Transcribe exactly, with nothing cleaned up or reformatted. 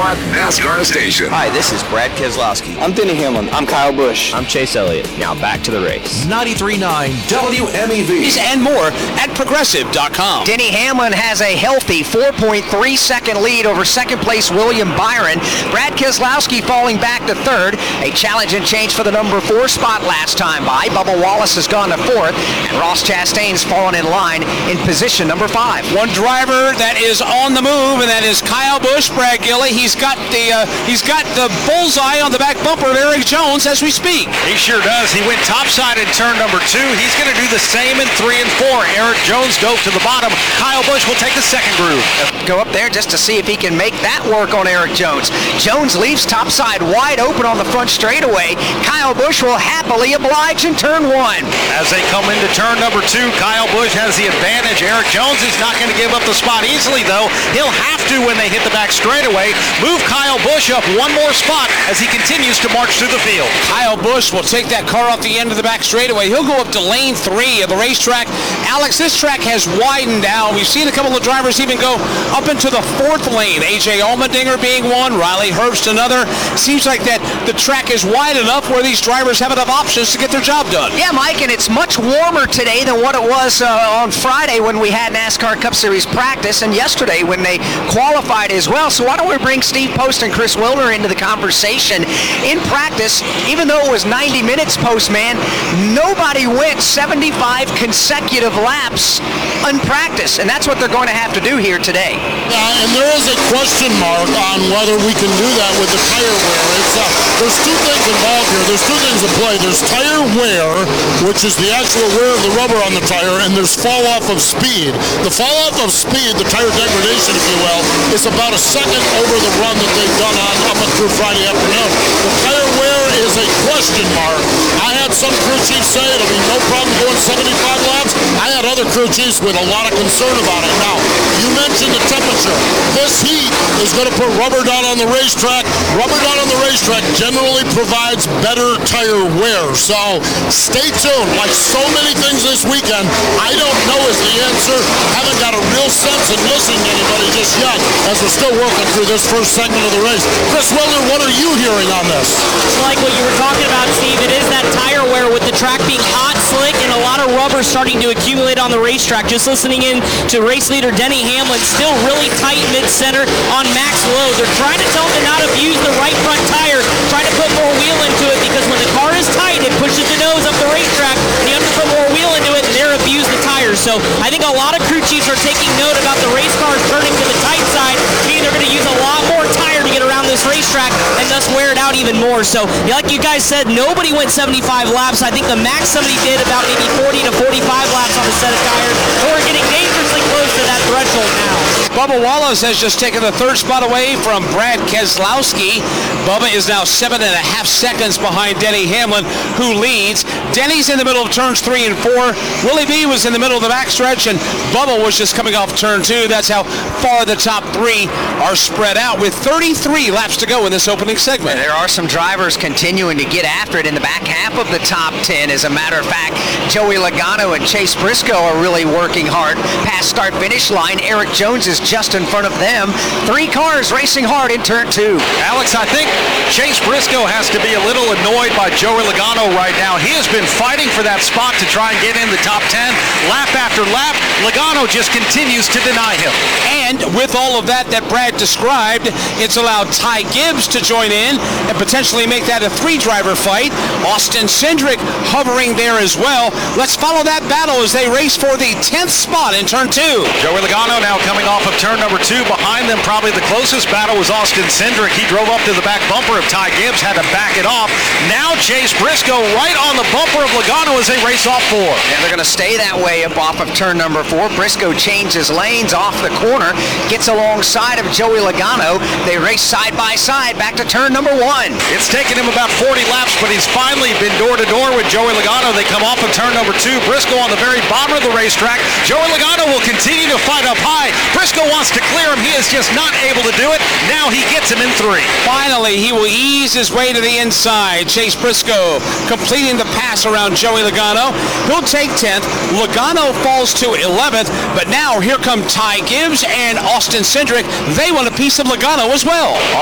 Spot NASCAR station. Hi, this is Brad Keselowski. I'm Denny Hamlin. I'm Kyle Busch. I'm Chase Elliott. Now back to the race. ninety-three point nine W M E V. And more at Progressive dot com. Denny Hamlin has a healthy four point three second lead over second place William Byron. Brad Keselowski falling back to third. A challenge and change for the number four spot last time by. Bubba Wallace has gone to fourth, and Ross Chastain's fallen in line in position number five. One driver that is on the move, and that is Kyle Busch. Brad Gilly. He's got the uh, he's got the bullseye on the back bumper of Erik Jones as we speak. He sure does. He went topside in turn number two. He's going to do the same in three and four. Erik Jones dove to the bottom. Kyle Busch will take the second groove. Go up there just to see if he can make that work on Erik Jones. Jones leaves topside wide open on the front straightaway. Kyle Busch will happily oblige in turn one. As they come into turn number two, Kyle Busch has the advantage. Erik Jones is not going to give up the spot easily, though. He'll have to when they hit the back straightaway. Move Kyle Busch up one more spot as he continues to march through the field. Kyle Busch will take that car off the end of the back straightaway. He'll go up to lane three of the racetrack. Alex, this track has widened out. We've seen a couple of drivers even go up into the fourth lane. A J Allmendinger being one, Riley Herbst another. Seems like that the track is wide enough where these drivers have enough options to get their job done. Yeah, Mike, and it's much warmer today than what it was uh, on Friday when we had NASCAR Cup Series practice, and yesterday when they qualified as well. So why don't we bring Steve Post and Chris Wilder into the conversation. In practice, even though it was ninety minutes, Postman, nobody went seventy-five consecutive laps unpracticed, and that's what they're going to have to do here today. Yeah, and there is a question mark on whether we can do that with the tire wear. It's, uh, there's two things involved here. There's two things at play. There's tire wear, which is the actual wear of the rubber on the tire, and there's fall off of speed. The fall off of speed, the tire degradation, if you will, is about a second over the run that they've done on up and through Friday afternoon. The tire wear is a question mark. I had some crew chiefs say it'll be no problem going seventy-five laps. I had other crew chiefs with a lot of concern about it. Now, you mentioned the temperature. This heat is going to put rubber down on the racetrack. Rubber down on the racetrack generally provides better tire wear. So stay tuned. Like so many things this weekend, I don't know is the answer. Haven't got a real sense in listening to anybody just yet as we're still working through this first segment of the race. Chris Wilder, what are you hearing on this? It's like what you were talking about, Steve. It is that tire wear with the track being hot, slick, and a lot of rubber starting to accumulate on the racetrack. Just listening in to race leader Denny Hamlin, still really tight mid-center on max low. They're trying to tell him to not abuse the right front tire, trying to put more wheel into it, because when the car is tight, it pushes the nose up the racetrack, and you have to put more wheel into it, and they're abuse the tires. So I think a lot of crew chiefs are taking note about the race cars turning to the tight side, meaning they're going to use a lot more tire to get around this racetrack and thus wear it out even more. So like you guys said, nobody went seventy-five laps. I think the max somebody did about maybe forty to forty-five laps on a set of tires. So we're getting dangerously close to that threshold now. Bubba Wallace has just taken the third spot away from Brad Keselowski. Bubba is now seven and a half seconds behind Denny Hamlin, who leads. Denny's in the middle of turns three and four. Willie B was in the middle of the backstretch, and Bubba was just coming off turn two. That's how far the top three are spread out, with thirty-three laps to go in this opening segment. There are some drivers continuing to get after it in the back half of the top ten. As a matter of fact, Joey Logano and Chase Briscoe are really working hard past start-finish line. Erik Jones is just in front of them. Three cars racing hard in turn two. Alex, I think Chase Briscoe has to be a little annoyed by Joey Logano right now. He has been fighting for that spot to try and get in the top ten. Lap after lap, Logano just continues to deny him. And with all of that that Brad described, it's allowed Ty Gibbs to join in and potentially make that a three-driver fight. Austin Cindric hovering there as well. Let's follow that battle as they race for the tenth spot in turn two. Joey Logano now coming off of turn number two. Behind them, probably the closest battle was Austin Cindric. He drove up to the back bumper of Ty Gibbs, had to back it off. Now Chase Briscoe right on the bumper of Logano as they race off four. And they're going to stay that way up off of turn number four. Briscoe changes lanes off the corner, gets alongside of Joey Logano. They race side by side back to turn number one. It's taken him about forty laps, but he's finally been door to door with Joey Logano. They come off of turn number two. Briscoe on the very bottom of the racetrack. Joey Logano will continue to fight up high. Briscoe wants to clear him. He is just not able to do it. Now he gets him in three. Finally, he will ease his way to the inside. Chase Briscoe completing the pass around Joey Logano. He'll take tenth. Logano falls to eleventh, but now here come Ty Gibbs and Austin Cindric. They want a piece of Logano as well.